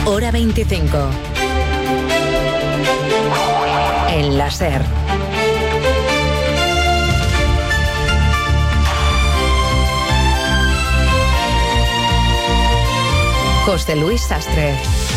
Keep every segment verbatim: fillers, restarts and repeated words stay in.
Hora veinticinco. En la SER. José Luis Sastre.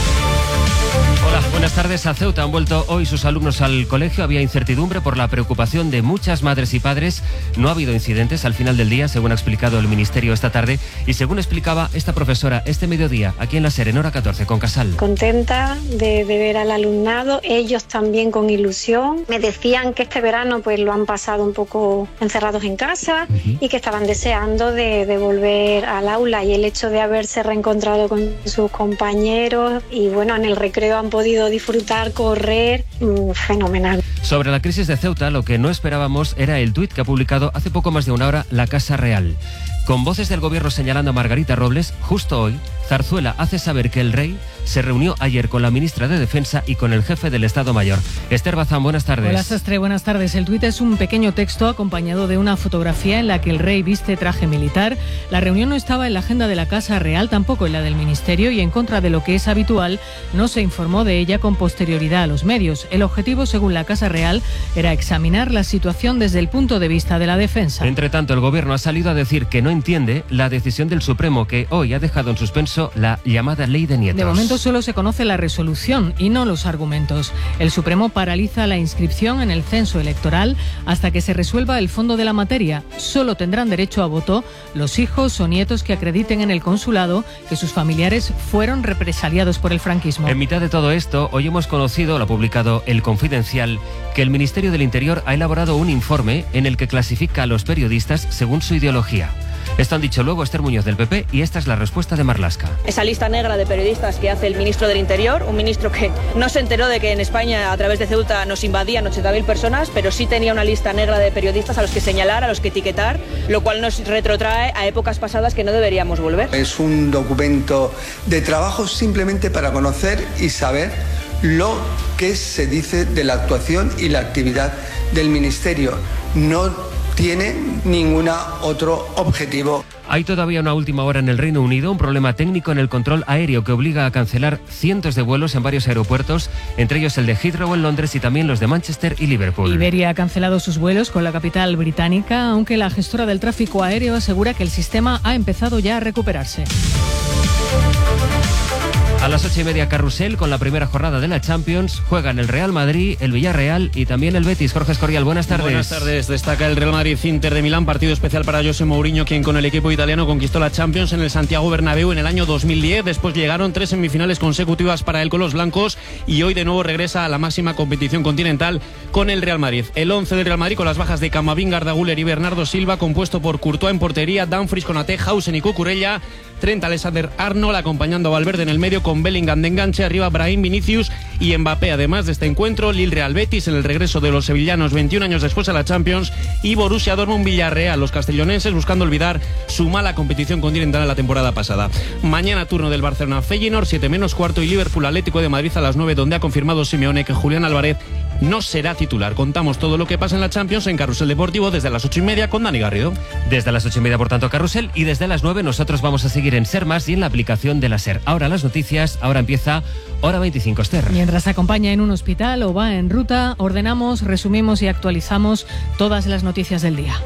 Hola, buenas tardes. A Ceuta han vuelto hoy sus alumnos al colegio. Había incertidumbre por la preocupación de muchas madres y padres. No ha habido incidentes al final del día, según ha explicado el Ministerio esta tarde y según explicaba esta profesora este mediodía aquí en la SER, en Hora catorce, con Casal. Contenta de, de ver al alumnado, ellos también con ilusión. Me decían que este verano pues lo han pasado un poco encerrados en casa uh-huh. y que estaban deseando de, de volver al aula, y el hecho de haberse reencontrado con sus compañeros y bueno, en el recreo han podido disfrutar, correr, mmm, fenomenal. Sobre la crisis de Ceuta, lo que no esperábamos era el tuit que ha publicado hace poco más de una hora la Casa Real. Con voces del gobierno señalando a Margarita Robles, justo hoy, Zarzuela hace saber que el rey se reunió ayer con la ministra de Defensa y con el jefe del Estado Mayor. Esther Bazán, buenas tardes. Hola, Sastre, buenas tardes. El tuit es un pequeño texto acompañado de una fotografía en la que el rey viste traje militar. La reunión no estaba en la agenda de la Casa Real, tampoco en la del Ministerio, y en contra de lo que es habitual, no se informó de ella con posterioridad a los medios. El objetivo, según la Casa Real, era examinar la situación desde el punto de vista de la defensa. Entre tanto, el gobierno ha salido a decir que no entiende la decisión del Supremo, que hoy ha dejado en suspenso la llamada ley de nietos. De momento solo se conoce la resolución y no los argumentos. El Supremo paraliza la inscripción en el censo electoral hasta que se resuelva el fondo de la materia. Solo tendrán derecho a voto los hijos o nietos que acrediten en el consulado que sus familiares fueron represaliados por el franquismo. En mitad de todo esto, hoy hemos conocido, lo ha publicado El Confidencial, que el Ministerio del Interior ha elaborado un informe en el que clasifica a los periodistas según su ideología. Esto han dicho luego Esther Muñoz del P P y esta es la respuesta de Marlaska. Esa lista negra de periodistas que hace el ministro del Interior, un ministro que no se enteró de que en España a través de Ceuta nos invadían ochenta mil personas, pero sí tenía una lista negra de periodistas a los que señalar, a los que etiquetar, lo cual nos retrotrae a épocas pasadas que no deberíamos volver. Es un documento de trabajo simplemente para conocer y saber lo que se dice de la actuación y la actividad del ministerio. No tiene ningún otro objetivo. Hay todavía una última hora en el Reino Unido, un problema técnico en el control aéreo que obliga a cancelar cientos de vuelos en varios aeropuertos, entre ellos el de Heathrow en Londres y también los de Manchester y Liverpool. Iberia ha cancelado sus vuelos con la capital británica, aunque la gestora del tráfico aéreo asegura que el sistema ha empezado ya a recuperarse. A las ocho y media, carrusel con la primera jornada de la Champions. Juegan el Real Madrid, el Villarreal y también el Betis. Jorge Escorial, buenas tardes. Buenas tardes. Destaca el Real Madrid-Inter de Milán, partido especial para José Mourinho, quien con el equipo italiano conquistó la Champions en el Santiago Bernabéu en el año dos mil diez. Después llegaron tres semifinales consecutivas para él con los blancos y hoy de nuevo regresa a la máxima competición continental con el Real Madrid. El once del Real Madrid con las bajas de Camavinga, Arda Güler y Bernardo Silva, compuesto por Courtois en portería, Dumfries, Konaté, Hausen y Cucurella, Trent Alexander-Arnold acompañando a Valverde en el medio con Bellingham de enganche, arriba Brahim, Vinicius y Mbappé. Además de este encuentro, Lille Real Betis en el regreso de los sevillanos veintiún años después a la Champions y Borussia Dortmund Villarreal, los castellonenses buscando olvidar su mala competición continental en la temporada pasada. Mañana turno del Barcelona Feyenoord, siete menos cuarto, y Liverpool Atlético de Madrid a las nueve, donde ha confirmado Simeone que Julián Álvarez no será titular. Contamos todo lo que pasa en la Champions en Carrusel Deportivo desde las ocho y media con Dani Garrido. Desde las ocho y media, por tanto, Carrusel, y desde las nueve nosotros vamos a seguir en Ser Más y en la aplicación de la SER. Ahora las noticias, ahora empieza Hora veinticinco, Esther. Mientras acompaña en un hospital o va en ruta, ordenamos, resumimos y actualizamos todas las noticias del día.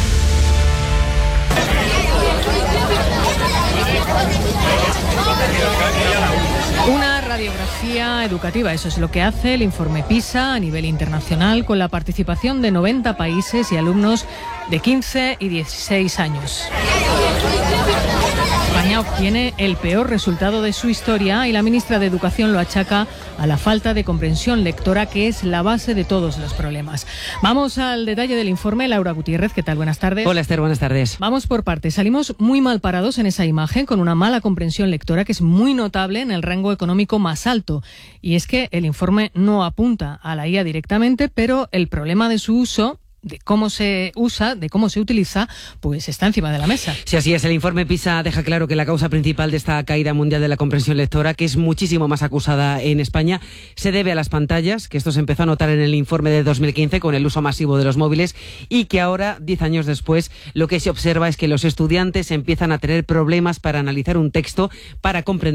Una radiografía educativa, eso es lo que hace el informe PISA a nivel internacional, con la participación de noventa países y alumnos de quince y dieciséis años. España obtiene el peor resultado de su historia y la ministra de Educación lo achaca a la falta de comprensión lectora, que es la base de todos los problemas. Vamos al detalle del informe. Laura Gutiérrez, ¿qué tal? Buenas tardes. Hola, Esther, buenas tardes. Vamos por partes. Salimos muy mal parados en esa imagen, con una mala comprensión lectora que es muy notable en el rango económico más alto. Y es que el informe no apunta a la I A directamente, pero el problema de su uso, de cómo se usa, de cómo se utiliza, pues está encima de la mesa. Sí, así es. El informe PISA deja claro que la causa principal de esta caída mundial de la comprensión lectora, que es muchísimo más acusada en España, se debe a las pantallas, que esto se empezó a notar en el informe de dos mil quince con el uso masivo de los móviles, y que ahora, diez años después, lo que se observa es que los estudiantes empiezan a tener problemas para analizar un texto, para comprender